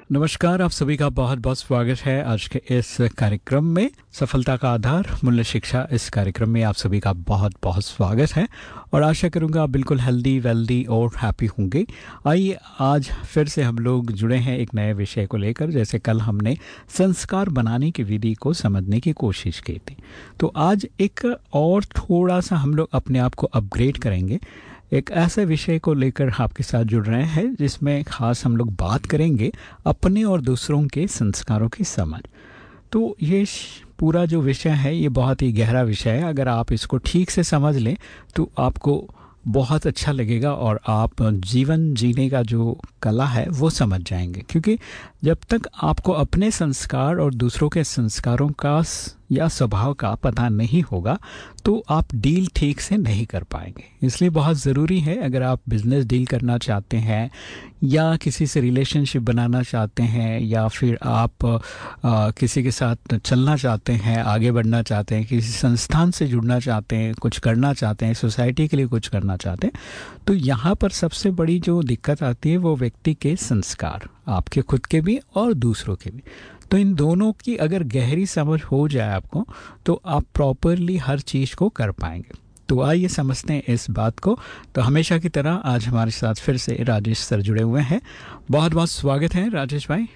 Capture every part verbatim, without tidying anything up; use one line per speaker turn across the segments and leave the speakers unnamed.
नमस्कार, आप सभी का बहुत बहुत स्वागत है आज के इस कार्यक्रम में। सफलता का आधार मूल्य शिक्षा, इस कार्यक्रम में आप सभी का बहुत बहुत स्वागत है और आशा करूंगा आप बिल्कुल हेल्दी वेल्दी और हैप्पी होंगे। आइए आज फिर से हम लोग जुड़े हैं एक नए विषय को लेकर। जैसे कल हमने संस्कार बनाने की विधि को समझने की कोशिश की थी, तो आज एक और थोड़ा सा हम लोग अपने आप को अपग्रेड करेंगे। एक ऐसे विषय को लेकर आपके साथ जुड़ रहे हैं जिसमें खास हम लोग बात करेंगे अपने और दूसरों के संस्कारों की समझ। तो ये पूरा जो विषय है ये बहुत ही गहरा विषय है। अगर आप इसको ठीक से समझ लें तो आपको बहुत अच्छा लगेगा और आप जीवन जीने का जो कला है वो समझ जाएंगे। क्योंकि जब तक आपको अपने संस्कार और दूसरों के संस्कारों का या स्वभाव का पता नहीं होगा तो आप डील ठीक से नहीं कर पाएंगे। इसलिए बहुत ज़रूरी है, अगर आप बिज़नेस डील करना चाहते हैं या किसी से रिलेशनशिप बनाना चाहते हैं या फिर आप आ, किसी के साथ चलना चाहते हैं, आगे बढ़ना चाहते हैं, किसी संस्थान से जुड़ना चाहते हैं, कुछ करना चाहते हैं, सोसाइटी के लिए कुछ करना चाहते हैं, तो यहाँ पर सबसे बड़ी जो दिक्कत आती है वो व्यक्ति के संस्कार, आपके खुद के भी और दूसरों के भी। तो इन दोनों की अगर गहरी समझ हो जाए आपको तो आप प्रॉपरली हर चीज़ को कर पाएंगे। तो आइए समझते हैं इस बात को। तो हमेशा की तरह आज हमारे साथ फिर से राजेश सर जुड़े हुए हैं। बहुत बहुत स्वागत है राजेश भाई।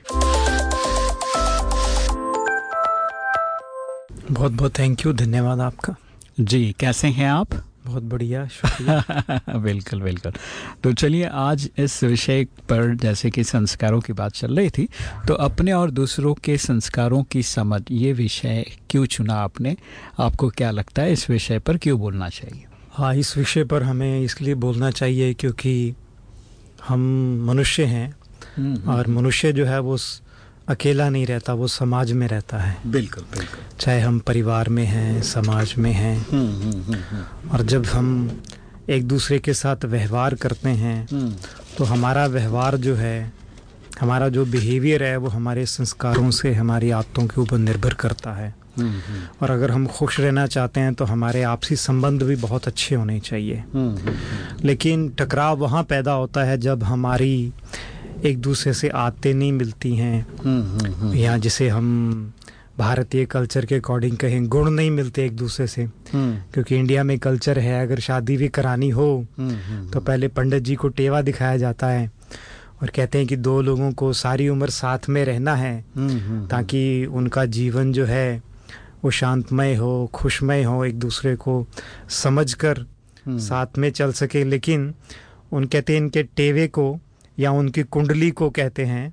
बहुत बहुत थैंक यू, धन्यवाद आपका।
जी, कैसे हैं आप?
बहुत बढ़िया, शुक्रिया।
बिल्कुल बिल्कुल। तो चलिए आज इस विषय पर, जैसे कि संस्कारों की बात चल रही थी, तो अपने और दूसरों के संस्कारों की समझ, ये विषय क्यों चुना आपने? आपको क्या लगता है इस विषय पर क्यों बोलना चाहिए?
हाँ, इस विषय पर हमें इसलिए बोलना चाहिए क्योंकि हम मनुष्य हैं और मनुष्य जो है वो अकेला नहीं रहता, वो समाज में रहता है।
बिल्कुल बिल्कुल।
चाहे हम परिवार में हैं, समाज में हैं, और जब हम एक दूसरे के साथ व्यवहार करते हैं तो हमारा व्यवहार जो है, हमारा जो बिहेवियर है वो हमारे संस्कारों से, हमारी आदतों के ऊपर निर्भर करता है। और अगर हम खुश रहना चाहते हैं तो हमारे आपसी संबंध भी बहुत अच्छे होने चाहिए। लेकिन टकराव वहाँ पैदा होता है जब हमारी एक दूसरे से आदतें नहीं मिलती हैं, या जिसे हम भारतीय कल्चर के अकॉर्डिंग कहें गुण नहीं मिलते एक दूसरे से। क्योंकि इंडिया में कल्चर है, अगर शादी भी करानी हो तो पहले पंडित जी को टेवा दिखाया जाता है और कहते हैं कि दो लोगों को सारी उम्र साथ में रहना है ताकि उनका जीवन जो है वो शांतमय हो, खुशमय हो, एक दूसरे को समझकर साथ में चल सके। लेकिन उन कहते हैं इनके टेवे को या उनकी कुंडली को कहते हैं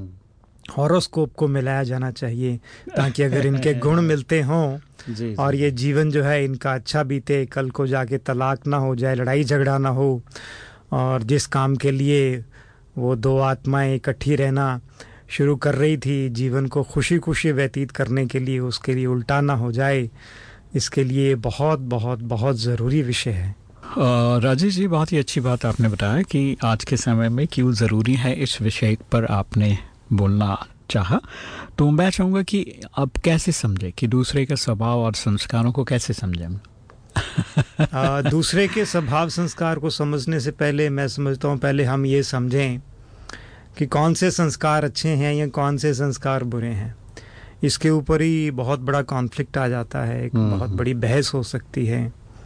हॉरोस्कोप को मिलाया जाना चाहिए ताकि अगर इनके गुण मिलते हों और ये जीवन जो है इनका अच्छा बीते, कल को जाके तलाक ना हो जाए, लड़ाई झगड़ा ना हो, और जिस काम के लिए वो दो आत्माएं इकट्ठी रहना शुरू कर रही थी, जीवन को खुशी खुशी व्यतीत करने के लिए, उसके लिए उल्टा ना हो जाए। इसके लिए बहुत बहुत बहुत ज़रूरी विषय है।
राजेश जी, बहुत ही अच्छी बात आपने बताया कि आज के समय में क्यों ज़रूरी है, इस विषय पर आपने बोलना चाहा। तो मैं चाहूँगा कि अब कैसे समझें कि दूसरे के स्वभाव और संस्कारों को कैसे समझें?
आ, दूसरे के स्वभाव संस्कार को समझने से पहले मैं समझता हूँ पहले हम ये समझें कि कौन से संस्कार अच्छे हैं या कौन से संस्कार बुरे हैं। इसके ऊपर ही बहुत बड़ा कॉन्फ्लिक्ट आ जाता है, एक बहुत बड़ी बहस हो सकती है।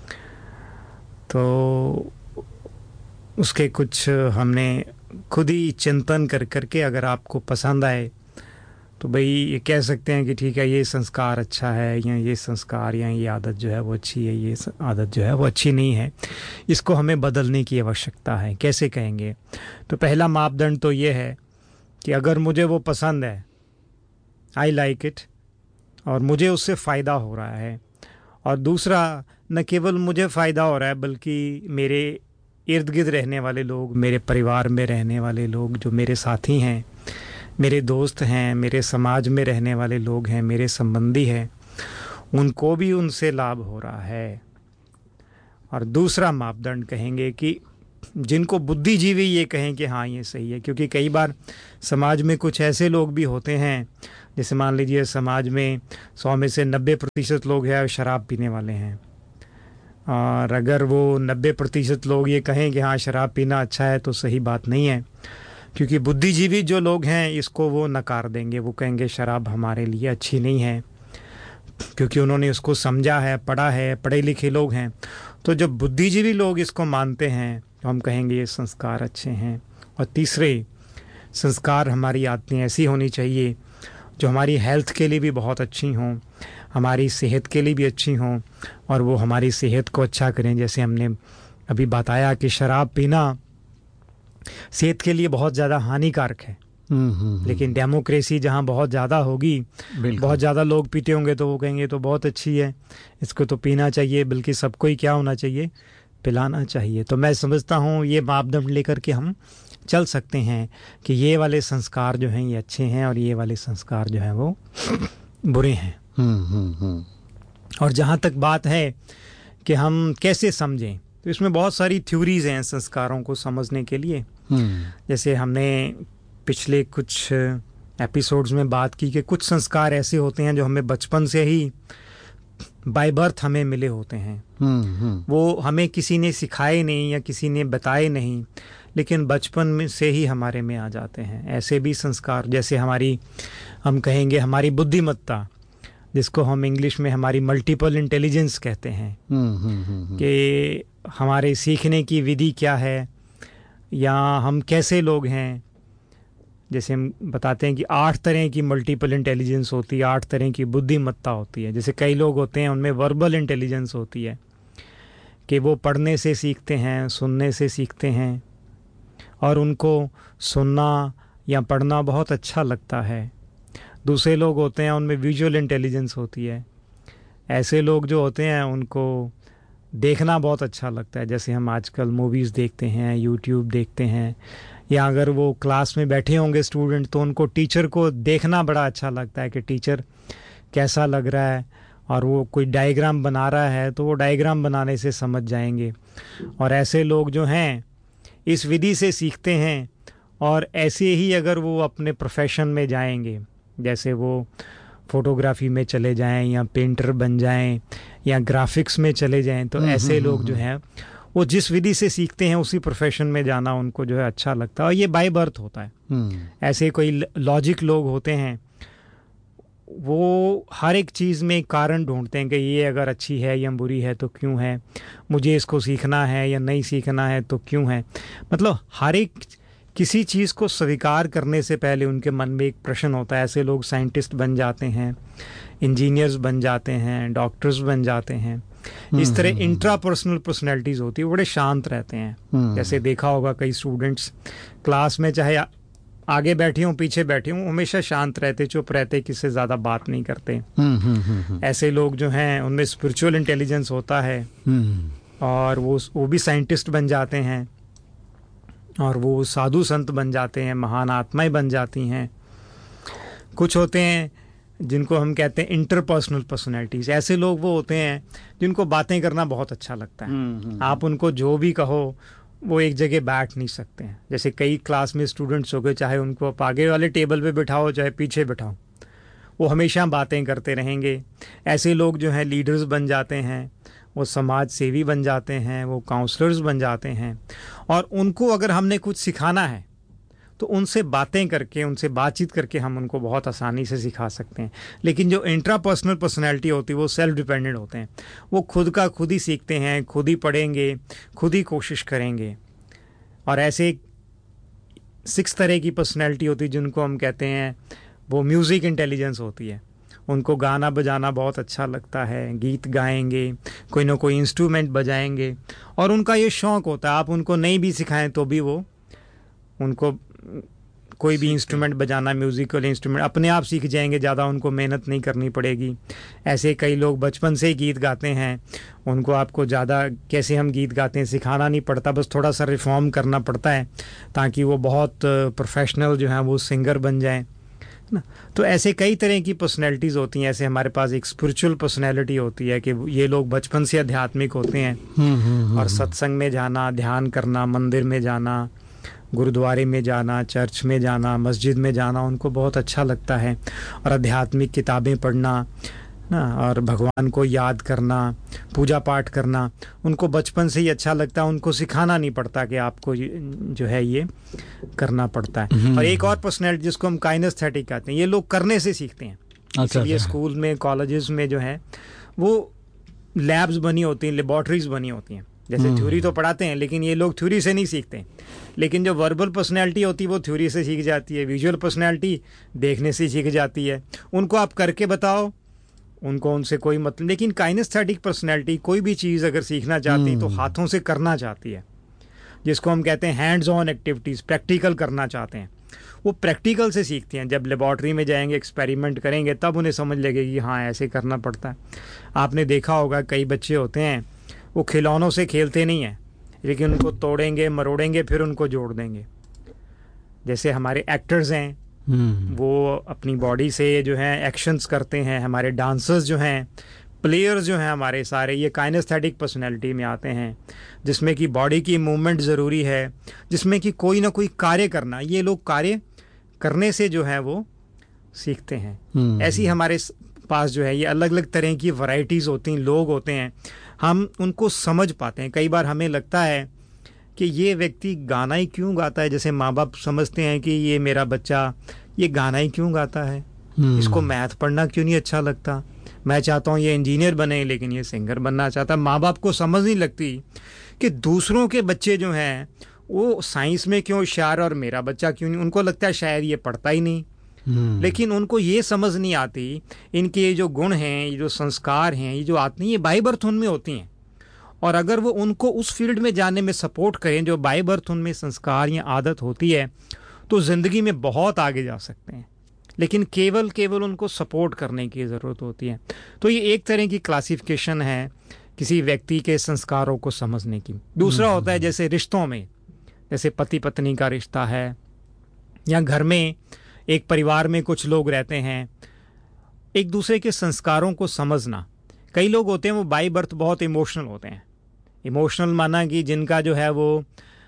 तो उसके कुछ हमने खुद ही चिंतन कर करके अगर आपको पसंद आए तो भाई ये कह सकते हैं कि ठीक है, ये संस्कार अच्छा है, या ये संस्कार या ये आदत जो है वो अच्छी है, ये आदत जो है वो अच्छी नहीं है, इसको हमें बदलने की आवश्यकता है। कैसे कहेंगे? तो पहला मापदंड तो ये है कि अगर मुझे वो पसंद है, आई लाइक इट, और मुझे उससे फ़ायदा हो रहा है, और दूसरा न केवल मुझे फ़ायदा हो रहा है बल्कि मेरे इर्द गिर्द रहने वाले लोग, मेरे परिवार में रहने वाले लोग, जो मेरे साथी हैं, मेरे दोस्त हैं, मेरे समाज में रहने वाले लोग हैं, मेरे संबंधी हैं, उनको भी उनसे लाभ हो रहा है। और दूसरा मापदंड कहेंगे कि जिनको बुद्धिजीवी ये कहें कि हाँ ये सही है। क्योंकि कई बार समाज में कुछ ऐसे लोग भी होते हैं, जैसे मान लीजिए समाज में सौ में से नब्बे प्रतिशत लोग हैं शराब पीने वाले हैं, और अगर वो नब्बे प्रतिशत लोग ये कहें कि हाँ शराब पीना अच्छा है तो सही बात नहीं है। क्योंकि बुद्धिजीवी जो लोग हैं इसको वो नकार देंगे, वो कहेंगे शराब हमारे लिए अच्छी नहीं है, क्योंकि उन्होंने उसको समझा है, पढ़ा है, पढ़े लिखे लोग हैं। तो जब बुद्धिजीवी लोग इसको मानते हैं तो हम कहेंगे ये संस्कार अच्छे हैं। और तीसरे, संस्कार हमारी आदतें ऐसी होनी चाहिए जो हमारी हेल्थ के लिए भी बहुत अच्छी हों, हमारी सेहत के लिए भी अच्छी हों, और वो हमारी सेहत को अच्छा करें। जैसे हमने अभी बताया कि शराब पीना सेहत के लिए बहुत ज़्यादा हानिकारक है, लेकिन डेमोक्रेसी जहाँ बहुत ज़्यादा होगी, बहुत ज़्यादा लोग पीते होंगे तो वो कहेंगे तो बहुत अच्छी है, इसको तो पीना चाहिए, बल्कि सबको ही क्या होना चाहिए, पिलाना चाहिए। तो मैं समझता हूँ ये मापदंड लेकर के हम चल सकते हैं कि ये वाले संस्कार जो हैं ये अच्छे हैं और ये वाले संस्कार जो हैं वो बुरे हैं। और जहाँ तक बात है कि हम कैसे समझें, तो इसमें बहुत सारी थ्योरीज हैं संस्कारों को समझने के लिए। जैसे हमने पिछले कुछ एपिसोड्स में बात की कि कुछ संस्कार ऐसे होते हैं जो हमें बचपन से ही बाय बर्थ हमें मिले होते हैं। वो हमें किसी ने सिखाए नहीं या किसी ने बताए नहीं, लेकिन बचपन में से ही हमारे में आ जाते हैं। ऐसे भी संस्कार, जैसे हमारी, हम कहेंगे हमारी बुद्धिमत्ता, जिसको हम इंग्लिश में हमारी मल्टीपल इंटेलिजेंस कहते हैं, कि हमारे सीखने की विधि क्या है या हम कैसे लोग हैं। जैसे हम बताते हैं कि आठ तरह की मल्टीपल इंटेलिजेंस होती है, आठ तरह की बुद्धिमत्ता होती है। जैसे कई लोग होते हैं उनमें वर्बल इंटेलिजेंस होती है कि वो पढ़ने से सीखते हैं, सुनने से सीखते हैं, और उनको सुनना या पढ़ना बहुत अच्छा लगता है। दूसरे लोग होते हैं उनमें विजुअल इंटेलिजेंस होती है। ऐसे लोग जो होते हैं उनको देखना बहुत अच्छा लगता है। जैसे हम आजकल मूवीज़ देखते हैं, यूट्यूब देखते हैं, या अगर वो क्लास में बैठे होंगे स्टूडेंट तो उनको टीचर को देखना बड़ा अच्छा लगता है कि टीचर कैसा लग रहा है, और वो कोई डायग्राम बना रहा है तो वो डायग्राम बनाने से समझ जाएंगे। और ऐसे लोग जो हैं इस विधि से सीखते हैं, और ऐसे ही अगर वो अपने प्रोफेशन में जाएंगे, जैसे वो फोटोग्राफी में चले जाएं या पेंटर बन जाएं या ग्राफिक्स में चले जाएं, तो ऐसे लोग जो हैं वो जिस विधि से सीखते हैं उसी प्रोफेशन में जाना उनको जो है अच्छा लगता है, और ये बाय बर्थ होता है। ऐसे कोई लॉजिक लोग होते हैं, वो हर एक चीज़ में कारण ढूंढते हैं कि ये अगर अच्छी है या बुरी है तो क्यों है, मुझे इसको सीखना है या नहीं सीखना है तो क्यों है। मतलब हर एक किसी चीज़ को स्वीकार करने से पहले उनके मन में एक प्रश्न होता है। ऐसे लोग साइंटिस्ट बन जाते हैं, इंजीनियर्स बन जाते हैं, डॉक्टर्स बन जाते हैं। इस तरह इंट्रापर्सनल पर्सनैलिटीज़ होती है, बड़े शांत रहते हैं। जैसे देखा होगा कई स्टूडेंट्स क्लास में चाहे आगे बैठे हों पीछे बैठे हों, हमेशा शांत रहते, चुप रहते, किससे ज़्यादा बात नहीं करते। ऐसे लोग जो हैं उनमें स्पिरिचुअल इंटेलिजेंस होता है, और वो वो भी साइंटिस्ट बन जाते हैं, और वो साधु संत बन जाते हैं, महान आत्माएं बन जाती हैं। कुछ होते हैं जिनको हम कहते हैं इंटरपर्सनल पर्सनैलिटीज़। ऐसे लोग वो होते हैं जिनको बातें करना बहुत अच्छा लगता है। आप उनको जो भी कहो वो एक जगह बैठ नहीं सकते हैं। जैसे कई क्लास में स्टूडेंट्स हो गए, चाहे उनको आप आगे वाले टेबल पे बिठाओ चाहे पीछे बिठाओ, वो हमेशा बातें करते रहेंगे। ऐसे लोग जो हैं लीडर्स बन जाते हैं, वो समाज सेवी बन जाते हैं, वो काउंसलर्स बन जाते हैं। और उनको अगर हमने कुछ सिखाना है तो उनसे बातें करके, उनसे बातचीत करके हम उनको बहुत आसानी से सिखा सकते हैं। लेकिन जो इंट्रापर्सनल पर्सनैलिटी होती है वो सेल्फ डिपेंडेंट होते हैं, वो खुद का खुद ही सीखते हैं, खुद ही पढ़ेंगे, खुद ही कोशिश करेंगे। और ऐसे सिक्स तरह की पर्सनैलिटी होती है जिनको हम कहते हैं वो म्यूज़िक इंटेलिजेंस होती है। उनको गाना बजाना बहुत अच्छा लगता है, गीत गाएंगे, कोई ना कोई इंस्ट्रूमेंट बजाएंगे, और उनका ये शौक़ होता है। आप उनको नहीं भी सिखाएं तो भी वो उनको कोई भी इंस्ट्रूमेंट बजाना, म्यूज़िकल इंस्ट्रूमेंट अपने आप सीख जाएंगे, ज़्यादा उनको मेहनत नहीं करनी पड़ेगी। ऐसे कई लोग बचपन से ही गीत गाते हैं, उनको आपको ज़्यादा कैसे हम गीत गाते हैं सिखाना नहीं पड़ता, बस थोड़ा सा रिफॉर्म करना पड़ता है ताकि वो बहुत प्रोफेशनल जो हैं वो सिंगर बन जाएं ना। तो ऐसे कई तरह की पर्सनैलिटीज़ होती हैं। ऐसे हमारे पास एक स्पिरिचुअल पर्सनैलिटी होती है कि ये लोग बचपन से आध्यात्मिक होते हैं, और सत्संग में जाना, ध्यान करना, मंदिर में जाना, गुरुद्वारे में जाना, चर्च में जाना, मस्जिद में जाना उनको बहुत अच्छा लगता है, और आध्यात्मिक किताबें पढ़ना, ना, और भगवान को याद करना, पूजा पाठ करना उनको बचपन से ही अच्छा लगता है, उनको सिखाना नहीं पड़ता कि आपको जो है ये करना पड़ता है। और एक और पर्सनैलिटी जिसको हम काइनेस्थेटिक कहते हैं, ये लोग करने से सीखते हैं।
अच्छा,
इसलिए स्कूल में, कॉलेजेस में जो है वो लैब्स बनी होती हैं, लेबॉर्ट्रीज बनी होती हैं। जैसे थ्योरी तो पढ़ाते हैं, लेकिन ये लोग थ्योरी से नहीं सीखते। लेकिन जो वर्बल पर्सनैलिटी होती है वो थ्योरी से सीख जाती है, विजुअल पर्सनैलिटी देखने से सीख जाती है। उनको आप करके बताओ, उनको उनसे कोई मतलब। लेकिन काइनेस्थेटिक पर्सनैलिटी कोई भी चीज़ अगर सीखना चाहती है तो हाथों से करना चाहती है, जिसको हम कहते हैं हैंड्स ऑन एक्टिविटीज़, प्रैक्टिकल करना चाहते हैं। वो प्रैक्टिकल से सीखते हैं। जब लेबॉर्ट्री में जाएंगे, एक्सपेरिमेंट करेंगे, तब उन्हें समझ लगेगी कि हाँ ऐसे करना पड़ता है। आपने देखा होगा कई बच्चे होते हैं वो खिलौनों से खेलते नहीं हैं, लेकिन उनको तोड़ेंगे, मरोड़ेंगे, फिर उनको जोड़ देंगे। जैसे हमारे एक्टर्स हैं, वो अपनी बॉडी से जो है एक्शंस करते हैं। हमारे डांसर्स जो हैं, प्लेयर्स जो हैं हमारे सारे, ये काइनेस्थेटिक पर्सनैलिटी में आते हैं, जिसमें कि बॉडी की मूवमेंट ज़रूरी है, जिसमें कि कोई ना कोई कार्य करना। ये लोग कार्य करने से जो है वो सीखते हैं। ऐसी हमारे पास जो है ये अलग अलग तरह की वैरायटीज़ होती हैं, लोग होते हैं, हम उनको समझ पाते हैं। कई बार हमें लगता है कि ये व्यक्ति गाना ही क्यों गाता है। जैसे माँ बाप समझते हैं कि ये मेरा बच्चा ये गाना ही क्यों गाता है, इसको मैथ पढ़ना क्यों नहीं अच्छा लगता, मैं चाहता हूँ ये इंजीनियर बने लेकिन ये सिंगर बनना चाहता। माँ बाप को समझ नहीं लगती कि दूसरों के बच्चे जो हैं वो साइंस में क्यों होशियार और मेरा बच्चा क्यों नहीं। उनको लगता है शायद ये पढ़ता ही नहीं। लेकिन उनको ये समझ नहीं आती इनके ये जो गुण हैं, ये जो संस्कार हैं, ये जो आती हैं, ये बाय बर्थ उनमें होती हैं। और अगर वो उनको उस फील्ड में जाने में सपोर्ट करें जो बाय बर्थ उनमें संस्कार या आदत होती है, तो ज़िंदगी में बहुत आगे जा सकते हैं। लेकिन केवल केवल उनको सपोर्ट करने की ज़रूरत होती है। तो ये एक तरह की क्लासिफिकेशन है किसी व्यक्ति के संस्कारों को समझने की। दूसरा होता है जैसे रिश्तों में, जैसे पति पत्नी का रिश्ता है, या घर में एक परिवार में कुछ लोग रहते हैं, एक दूसरे के संस्कारों को समझना। कई लोग होते हैं वो बाय बर्थ बहुत इमोशनल होते हैं। इमोशनल माना कि जिनका जो है वो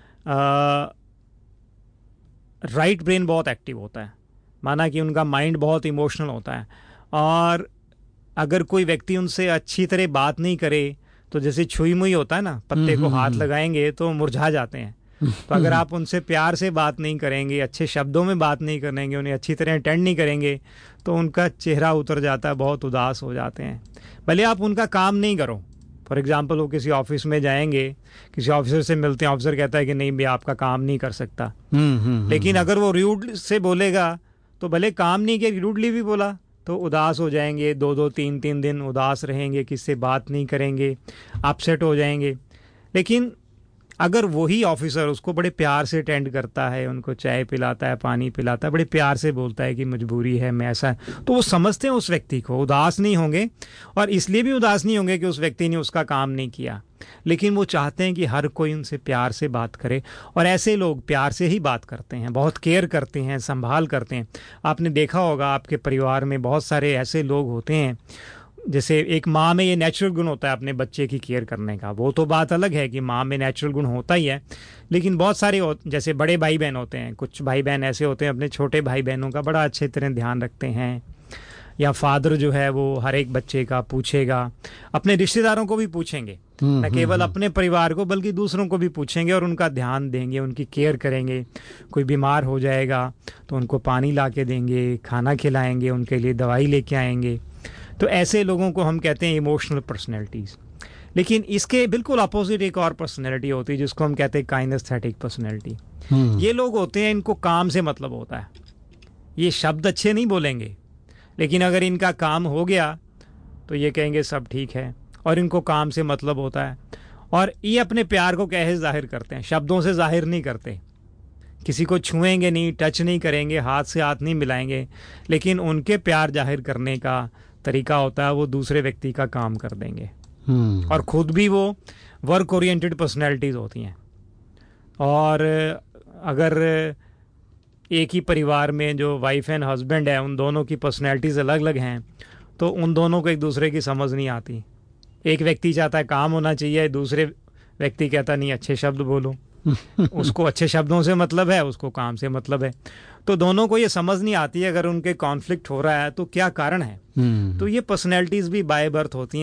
राइट ब्रेन बहुत एक्टिव होता है, माना कि उनका माइंड बहुत इमोशनल होता है। और अगर कोई व्यक्ति उनसे अच्छी तरह बात नहीं करे तो जैसे छुई मुई होता है ना, पत्ते को हाथ लगाएंगे तो मुरझा जाते हैं। तो अगर आप उनसे प्यार से बात नहीं करेंगे, अच्छे शब्दों में बात नहीं करेंगे, उन्हें अच्छी तरह अटेंड नहीं करेंगे, तो उनका चेहरा उतर जाता है, बहुत उदास हो जाते हैं। भले आप उनका काम नहीं करो। फॉर एग्जांपल वो किसी ऑफिस में जाएंगे, किसी ऑफिसर से मिलते हैं, ऑफिसर कहता है कि नहीं मैं आपका काम नहीं कर सकता। लेकिन अगर वो रूड से बोलेगा तो भले काम नहीं किया, रूडली भी बोला, तो उदास हो जाएंगे, दो दो तीन तीन दिन उदास रहेंगे, किससे बात नहीं करेंगे, अपसेट हो जाएंगे। लेकिन अगर वही ऑफिसर उसको बड़े प्यार से अटेंड करता है, उनको चाय पिलाता है, पानी पिलाता है, बड़े प्यार से बोलता है कि मजबूरी है, मैं ऐसा, तो वो समझते हैं उस व्यक्ति को, उदास नहीं होंगे। और इसलिए भी उदास नहीं होंगे कि उस व्यक्ति ने उसका काम नहीं किया, लेकिन वो चाहते हैं कि हर कोई उनसे प्यार से बात करे। और ऐसे लोग प्यार से ही बात करते हैं, बहुत केयर करते हैं, संभाल करते हैं। आपने देखा होगा आपके परिवार में बहुत सारे ऐसे लोग होते हैं, जैसे एक माँ में ये नेचुरल गुण होता है अपने बच्चे की केयर करने का, वो तो बात अलग है कि माँ में नेचुरल गुण होता ही है। लेकिन बहुत सारे जैसे बड़े भाई बहन होते हैं, कुछ भाई बहन ऐसे होते हैं अपने छोटे भाई बहनों का बड़ा अच्छे तरह ध्यान रखते हैं। या फादर जो है वो हर एक बच्चे का पूछेगा, अपने रिश्तेदारों को भी पूछेंगे, न केवल अपने परिवार को बल्कि दूसरों को भी पूछेंगे और उनका ध्यान देंगे, उनकी केयर करेंगे। कोई बीमार हो जाएगा तो उनको पानी ला के देंगे, खाना खिलाएंगे, उनके लिए दवाई लेके आएंगे। तो ऐसे लोगों को हम कहते हैं इमोशनल पर्सनैलिटीज़। लेकिन इसके बिल्कुल अपोजिट एक और पर्सनैलिटी होती है जिसको हम कहते हैं काइनेस्थेटिक पर्सनैलिटी। ये लोग होते हैं, इनको काम से मतलब होता है। ये शब्द अच्छे नहीं बोलेंगे, लेकिन अगर इनका काम हो गया तो ये कहेंगे सब ठीक है, और इनको काम से मतलब होता है। और ये अपने प्यार को कैसे जाहिर करते हैं, शब्दों से जाहिर नहीं करते, किसी को छुएंगे नहीं, टच नहीं करेंगे, हाथ से हाथ नहीं मिलाएंगे, लेकिन उनके प्यार जाहिर करने का तरीका होता है वो दूसरे व्यक्ति का काम कर देंगे। hmm. और खुद भी वो वर्क ओरिएंटेड पर्सनैलिटीज़ होती हैं। और अगर एक ही परिवार में जो वाइफ एंड हस्बैंड है, उन दोनों की पर्सनैलिटीज़ अलग अलग हैं, तो उन दोनों को एक दूसरे की समझ नहीं आती। एक व्यक्ति चाहता है काम होना चाहिए, दूसरे व्यक्ति कहता नहीं अच्छे शब्द बोलो। उसको अच्छे शब्दों से मतलब है, उसको काम से मतलब है। तो दोनों को ये समझ नहीं आती है अगर उनके कॉन्फ्लिक्ट हो रहा है तो क्या कारण है। तो ये पर्सनैलिटीज भी बाय बर्थ होती हैं।